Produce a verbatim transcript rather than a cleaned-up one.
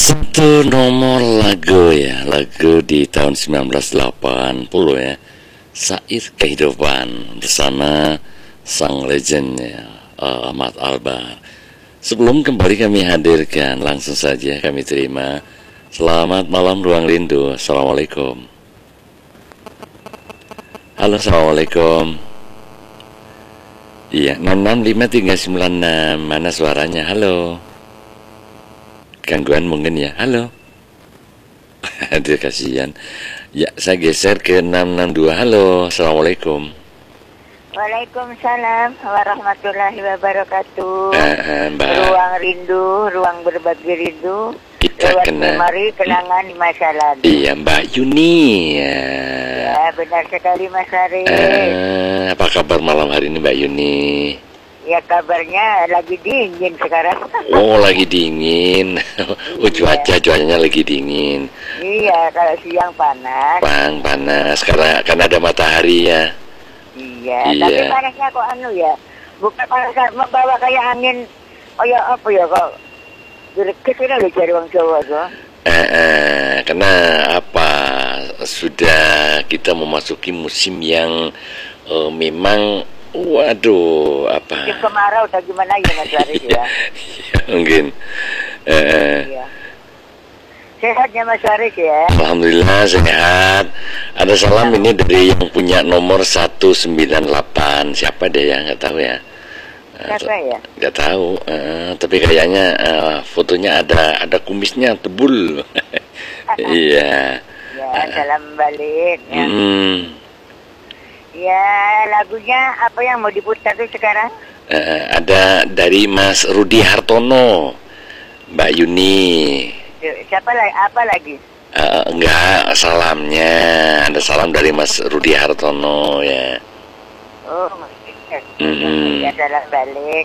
Satu nomor lagu ya, lagu di tahun sembilan belas delapan puluh ya, Syair Kehidupan bersama sang legendnya uh, Ahmad Albar. Sebelum kembali kami hadirkan, langsung saja kami terima. Selamat malam Ruang Rindu. Assalamualaikum. Halo, assalamualaikum. Iya, enam enam lima tiga sembilan enam. Mana suaranya? Halo. Gangguan mungkin ya. Halo. Aduh, kasihan. Ya, saya geser ke enam enam dua. Halo, assalamualaikum. Waalaikumsalam warahmatullahi wabarakatuh. Uh, Mbak. Ruang rindu, ruang berbagi rindu. Kita Lewat kena. memori kenangan di masa lalu. Iya, Mbak Yuni. Ya. Ya, benar sekali Mas Haris. Uh, apa kabar malam hari ini Mbak Yuni? Ya, kabarnya lagi dingin sekarang. Oh, lagi dingin. Oh, cuaca cuacanya lagi dingin. Iya, kalau siang panas. Bang, panas karena karena ada matahari ya. Iya, Iya. tapi panasnya kok anu ya. Bukan panas membawa kayak angin. Oh ya, apa ya kok? Direket ini loh cari orang Jawa tuh. Eh, eh, karena apa? Sudah kita memasuki musim yang eh, memang waduh apa? Musim kemarau atau gimana ya Mas Haris ya? Iya, mungkin. Eh, Iya. Sehatnya Mas Haris ya. Alhamdulillah sehat. Ada salam ini dari yang punya nomor satu sembilan delapan. Siapa dia yang nggak tahu ya? Siapa ya? Nggak tahu. eh, tapi kayaknya eh, fotonya ada ada kumisnya tebul. Iya. Ya, salam balik. Ya. Hmm. Ya, lagunya apa yang mau diputar tuh sekarang? Eh, ada dari Mas Rudi Hartono, Mbak Yuni. Siapa lagi? Apa lagi? Eh, enggak, salamnya ada salam dari Mas Rudi Hartono ya. Oh, maksudnya. Mm-mm. Ya, salam balik.